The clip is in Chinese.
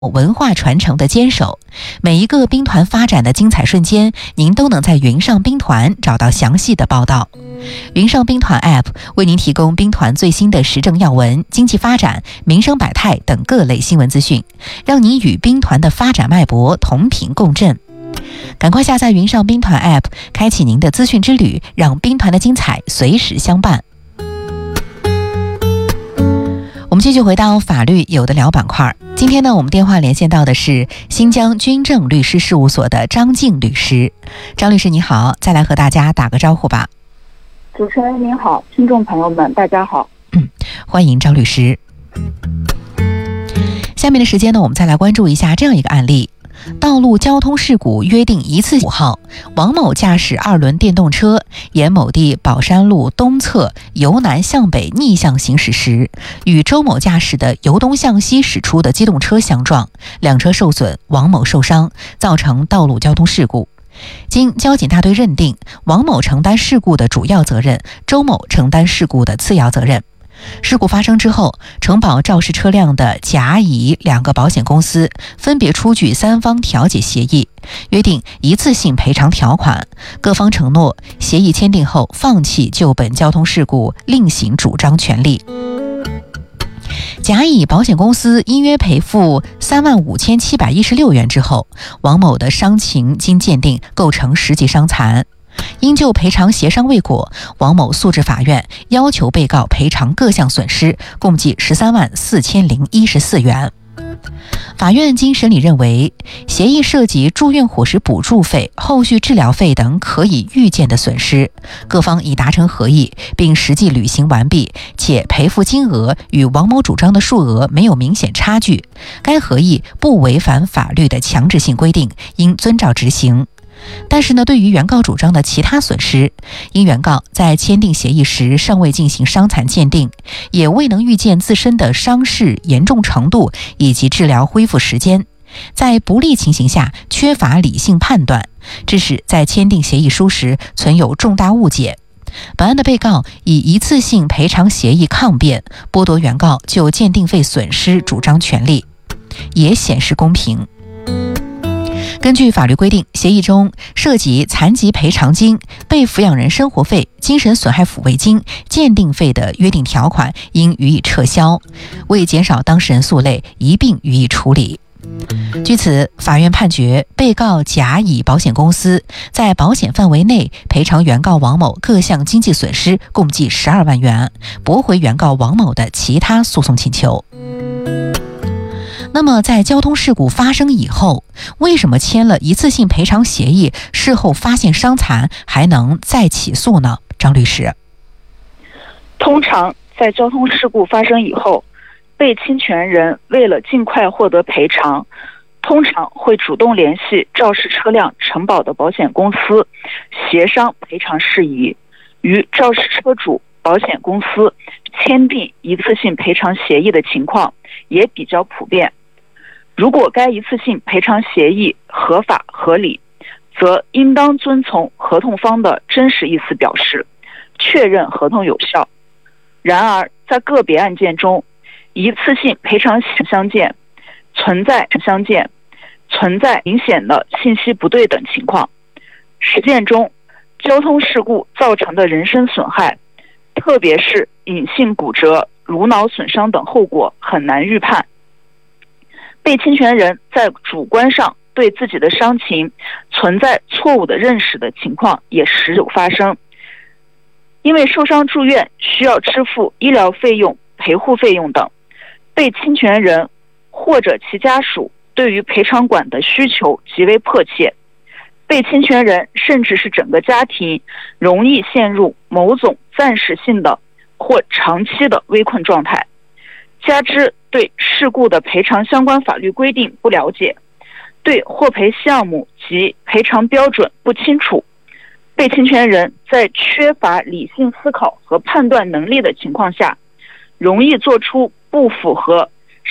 文化传承的坚守。每一个兵团发展的精彩瞬间，您都能在云上兵团找到详细的报道。云上兵团 App 为您提供兵团最新的时政要闻、经济发展、民生百态等各类新闻资讯，让您与兵团的发展脉搏同频共振。赶快下载云上兵团 App， 开启您的资讯之旅，让兵团的精彩随时相伴。我们继续回到法律有的聊板块。今天呢，我们电话连线到的是新疆军政律师事务所的张静律师。张律师你好，再来和大家打个招呼吧。 主持人您好，听众朋友们大家好。 欢迎张律师。下面的时间呢，我们再来关注一下这样一个案例。道路交通事故约定一次5号，王某驾驶2轮电动车沿某地宝山路东侧由南向北逆向行驶时，与周某驾驶的由东向西驶出的机动车相撞，两车受损，王某受伤，造成道路交通事故。经交警大队认定，王某承担事故的主要责任，周某承担事故的次要责任。事故发生之后，承保肇事车辆的甲乙2个保险公司分别出具3方调解协议，约定一次性赔偿条款，各方承诺协议签订后放弃就本交通事故另行主张权利。甲乙保险公司因约赔付35716元之后，王某的伤情经鉴定构成实际伤残。因就赔偿协商未果，王某诉至法院，要求被告赔偿各项损失，共计134014元。法院经审理认为，协议涉及住院伙食补助费、后续治疗费等可以预见的损失，各方已达成合议，并实际履行完毕，且赔付金额与王某主张的数额没有明显差距，该合议不违反法律的强制性规定，应遵照执行。但是呢，对于原告主张的其他损失，因原告在签订协议时尚未进行伤残鉴定，也未能预见自身的伤势严重程度以及治疗恢复时间，在不利情形下缺乏理性判断，致使在签订协议书时存有重大误解。本案的被告以一次性赔偿协议抗辩，剥夺原告就鉴定费损失主张权利，也显示公平。根据法律规定，协议中涉及残疾赔偿金、被抚养人生活费、精神损害抚慰金、鉴定费的约定条款应予以撤销，为减少当事人诉累，一并予以处理。据此，法院判决被告甲乙保险公司在保险范围内赔偿原告王某各项经济损失共计12万元，驳回原告王某的其他诉讼请求。那么在交通事故发生以后，为什么签了一次性赔偿协议，事后发现伤残还能再起诉呢？张律师。 通常在交通事故发生以后，被侵权人为了尽快获得赔偿，通常会主动联系肇事车辆承保的保险公司，协商赔偿事宜，与肇事车主、保险公司签订一次性赔偿协议的情况也比较普遍。如果该一次性赔偿协议合法合理，则应当遵从合同方的真实意思表示，确认合同有效。然而，在个别案件中，一次性赔偿相见、存在明显的信息不对等情况，实践中交通事故造成的人身损害，特别是隐性骨折、颅脑损伤等后果很难预判。被侵权人在主观上对自己的伤情存在错误的认识的情况也时有发生。因为受伤住院需要支付医疗费用、陪护费用等，被侵权人或者其家属对于赔偿款的需求极为迫切，被侵权人甚至是整个家庭容易陷入某种暂时性的或长期的危困状态，加之对事故的赔偿相关法律规定不了解，对获赔项目及赔偿标准不清楚，被侵权人在缺乏理性思考和判断能力的情况下，容易做出不符合